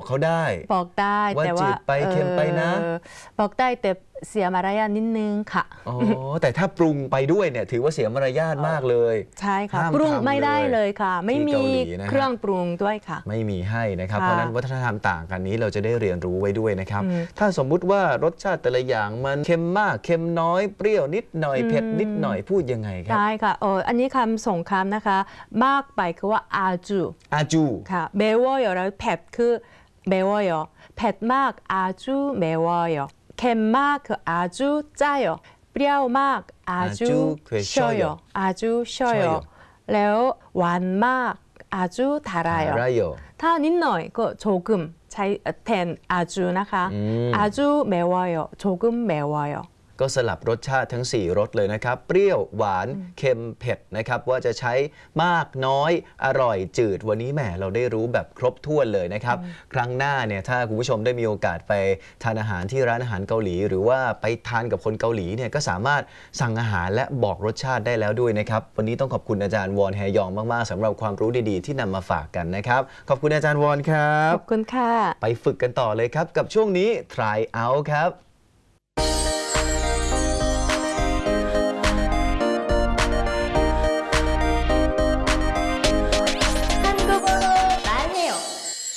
เขาได้บอกได้ว่าแต่จืดไปเค็มไปนะบอกได้แต่เสียมารยาทนิดนึงค่ะอ๋อแต่ถ้าปรุงไปด้วยเนี่ยถือว่าเสียมารยาทมากเลยใช่ค่ะห้ามปรุงทำไม่ได้เลยค่ะไม่มีที่เกาหลีนะฮะเครื่องปรุงด้วยค่ะไม่มีให้นะครับค่ะเพราะฉะนั้นวัฒนธรรมต่างกันนี้เราจะได้เรียนรู้ไว้ด้วยนะครับถ้าสมมุติว่ารสชาติแต่ละอย่างมันเค็มมากเค็มน้อยเปรี้ยวนิดหน่อยเผ็ดนิดหน่อยพูดยังไงครับได้ค่ะอันนี้คำสงครามนะคะมากไปคือว่าอาจูอาจูค่ะเมวอยแล้วเผ็ดคือเมวอยเผ็ดมากอาจูเมวอยเค็มมากคืออาจูจ้ายเปรี้ยวมากอาจูชอยอาจูชอยแล้วหวานมากอาจูทารายถ้านิดหน่อยก็โชกุมใช้แทนอาจูนะคะอาจูเมวอยโชกุมเมวอยก็สลับรสชาติทั้ง4รสเลยนะครับเปรี้ยวหวานเค็มเผ็ดนะครับว่าจะใช้มากน้อยอร่อยจืดวันนี้แหมเราได้รู้แบบครบถ้วนเลยนะครับครั้งหน้าเนี่ยถ้าคุณผู้ชมได้มีโอกาสไปทานอาหารที่ร้านอาหารเกาหลีหรือว่าไปทานกับคนเกาหลีเนี่ยก็สามารถสั่งอาหารและบอกรสชาติได้แล้วด้วยนะครับวันนี้ต้องขอบคุณอาจารย์วอนแฮยองมากๆสำหรับความรู้ดีๆที่นำมาฝากกันนะครับขอบคุณอาจารย์วอนครับขอบคุณค่ะไปฝึกกันต่อเลยครับกับช่วงนี้ try out ครับ